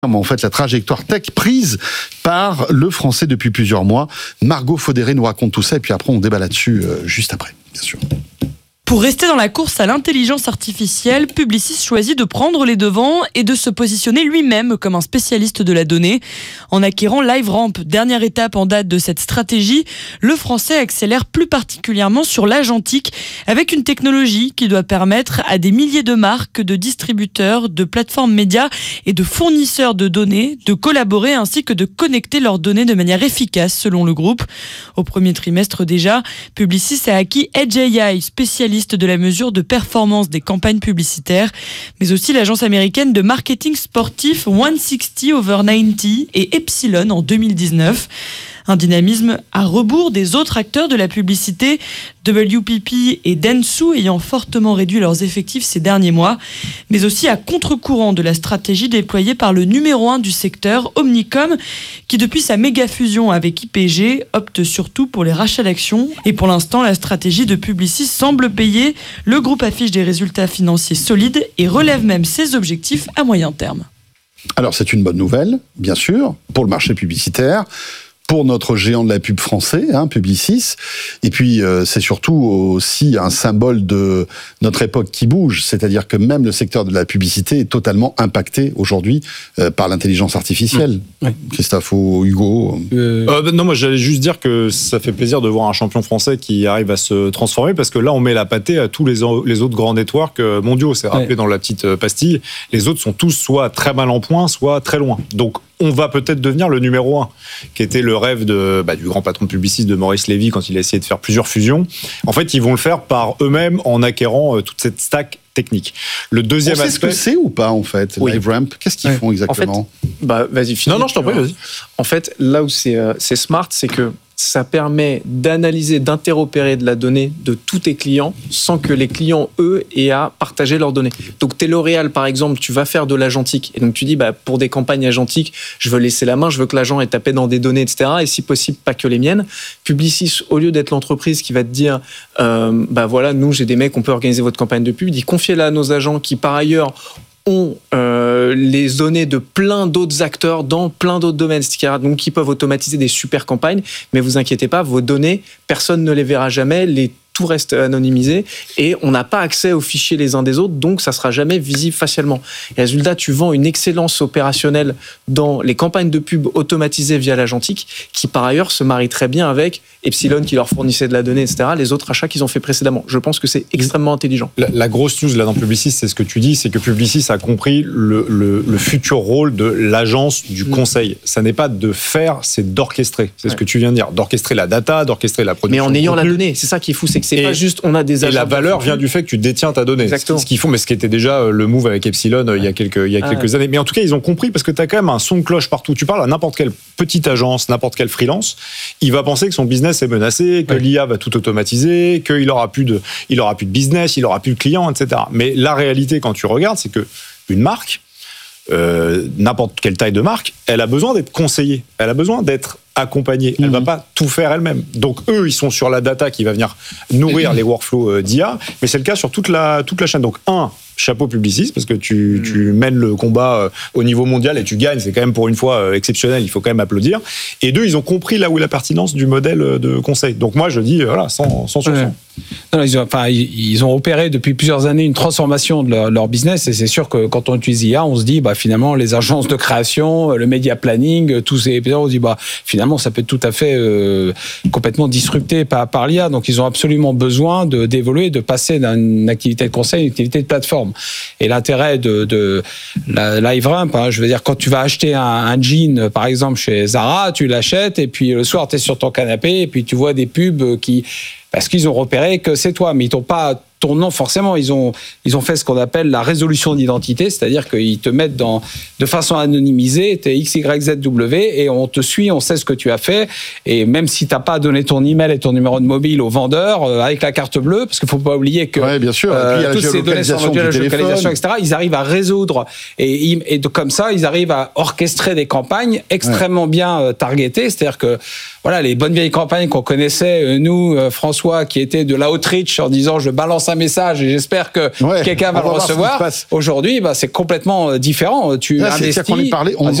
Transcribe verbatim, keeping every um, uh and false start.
En fait, la trajectoire tech prise par le français depuis plusieurs mois. Margot Faudéré nous raconte tout ça et puis après on débat là-dessus euh, juste après, bien sûr. Pour rester dans la course à l'intelligence artificielle, Publicis choisit de prendre les devants et de se positionner lui-même comme un spécialiste de la donnée. En acquérant LiveRamp, dernière étape en date de cette stratégie, le français accélère plus particulièrement sur l'agentique avec une technologie qui doit permettre à des milliers de marques, de distributeurs, de plateformes médias et de fournisseurs de données de collaborer ainsi que de connecter leurs données de manière efficace selon le groupe. Au premier trimestre déjà, Publicis a acquis Edge A I, spécialiste de la mesure de performance des campagnes publicitaires, mais aussi l'agence américaine de marketing sportif cent soixante over quatre-vingt-dix et Epsilon en deux mille dix-neuf. Un dynamisme à rebours des autres acteurs de la publicité, W P P et Dentsu ayant fortement réduit leurs effectifs ces derniers mois, mais aussi à contre-courant de la stratégie déployée par le numéro un du secteur, Omnicom, qui depuis sa méga fusion avec I P G opte surtout pour les rachats d'actions. Et pour l'instant, la stratégie de Publicis semble payer. Le groupe affiche des résultats financiers solides et relève même ses objectifs à moyen terme. Alors c'est une bonne nouvelle, bien sûr, pour le marché publicitaire, pour notre géant de la pub français, hein, Publicis, et puis euh, c'est surtout aussi un symbole de notre époque qui bouge, c'est-à-dire que même le secteur de la publicité est totalement impacté aujourd'hui euh, par l'intelligence artificielle. Mmh. Oui. Christophe ou Hugo euh... Euh, Non, moi j'allais juste dire que ça fait plaisir de voir un champion français qui arrive à se transformer, parce que là on met la pâtée à tous les, les autres grands networks mondiaux, c'est rappelé ouais. dans la petite pastille, les autres sont tous soit très mal en point, soit très loin. Donc on va peut-être devenir le numéro un, qui était le rêve de, bah, du grand patron de Publicis, de Maurice Lévy, quand il a essayé de faire plusieurs fusions. En fait, ils vont le faire par eux-mêmes en acquérant euh, toute cette stack technique. Le deuxième on sait aspect... ce que c'est ou pas, en fait, oui. LiveRamp? Qu'est-ce qu'ils ouais. font exactement? En fait, bah, vas-y, finis. Non, non, je t'en prie, vas-y. En fait, là où c'est, euh, c'est smart, c'est que ça permet d'analyser, d'interopérer de la donnée de tous tes clients sans que les clients, eux, aient à partager leurs données. Donc, t'es L'Oréal, par exemple, tu vas faire de l'agentique. Et donc, tu dis, bah, pour des campagnes agentiques, je veux laisser la main, je veux que l'agent ait tapé dans des données, et cetera. Et si possible, pas que les miennes. Publicis, au lieu d'être l'entreprise qui va te dire, euh, bah voilà, nous, j'ai des mecs, on peut organiser votre campagne de pub, il dit, confiez-la à nos agents qui, par ailleurs, ont euh, les données de plein d'autres acteurs dans plein d'autres domaines, et cetera. Donc, qui peuvent automatiser des super campagnes. Mais vous inquiétez pas, vos données, personne ne les verra jamais. Les tout reste anonymisé et on n'a pas accès aux fichiers les uns des autres, donc ça sera jamais visible facialement. Et résultat, tu vends une excellence opérationnelle dans les campagnes de pub automatisées via l'agentique, qui par ailleurs se marie très bien avec Epsilon qui leur fournissait de la donnée, et cetera, les autres achats qu'ils ont fait précédemment. Je pense que c'est extrêmement intelligent. La, la grosse news là dans Publicis, c'est ce que tu dis, c'est que Publicis a compris le, le, le futur rôle de l'agence du conseil. Ça n'est pas de faire, c'est d'orchestrer. C'est ouais. ce que tu viens de dire, d'orchestrer la data, d'orchestrer la production. Mais en ayant la donnée, c'est ça qui est fou, c'est que c'est et, pas juste on a des agents. Et la valeur vient du fait que tu détiens ta donnée. Exactement. Ce qu'ils font, mais ce qui était déjà le move avec Epsilon ouais. il y a quelques, il y a quelques ah ouais. années. Mais en tout cas, ils ont compris parce que tu as quand même un son de cloche partout. Tu parles à n'importe quelle petite agence, n'importe quel freelance, il va penser que son business est menacé, que ouais. l'I A va tout automatiser, qu'il aura plus de, il aura plus de business, il aura plus de clients, et cetera. Mais la réalité, quand tu regardes, c'est que une marque, euh, n'importe quelle taille de marque, elle a besoin d'être conseillée, elle a besoin d'être accompagnée, elle ne mmh. va pas tout faire elle-même. Donc eux, ils sont sur la data qui va venir nourrir mmh. les workflows d'I A, mais c'est le cas sur toute la, toute la chaîne. Donc un, chapeau Publicis, parce que tu, mmh. tu mènes le combat au niveau mondial et tu gagnes, c'est quand même pour une fois exceptionnel, il faut quand même applaudir. Et deux, ils ont compris là où est la pertinence du modèle de conseil. Donc moi, je dis, voilà, cent sur cent. Ouais. Non, non, ils, ont, enfin, ils ont opéré depuis plusieurs années une transformation de leur, leur business, et c'est sûr que quand on utilise I A, on se dit, bah, finalement, les agences de création, le media planning, tous ces épisodes, on se dit, bah, finalement, ça peut être tout à fait euh, complètement disrupté par, par l'I A. Donc, ils ont absolument besoin de, d'évoluer, de passer d'une activité de conseil à une activité de plateforme. Et l'intérêt de, de la LiveRamp, hein, je veux dire, quand tu vas acheter un, un jean, par exemple, chez Zara, tu l'achètes, et puis le soir, tu es sur ton canapé, et puis tu vois des pubs qui... Parce qu'ils ont repéré que c'est toi, mais ils t'ont pas ton nom forcément. Ils ont ils ont fait ce qu'on appelle la résolution d'identité, c'est-à-dire qu'ils te mettent dans de façon anonymisée, t'es X Y Z W et on te suit, on sait ce que tu as fait. Et même si t'as pas donné ton email et ton numéro de mobile au vendeur euh, avec la carte bleue, parce qu'il faut pas oublier que ouais, bien sûr. Euh, et puis, il y a toutes ces données sont reduites à la géolocalisation, et cetera. Ils arrivent à résoudre et, et de, comme ça, ils arrivent à orchestrer des campagnes extrêmement ouais. bien euh, targetées, c'est-à-dire que voilà, les bonnes vieilles campagnes qu'on connaissait, nous, euh, François, qui étaient de l'outreach en disant je balance un message et j'espère que Ouais, quelqu'un va on le va voir ce qui se recevoir. passe. Aujourd'hui, bah, c'est complètement différent. Tu Là, c'est- investis. c'est qu'on est parlé, on Vas-y,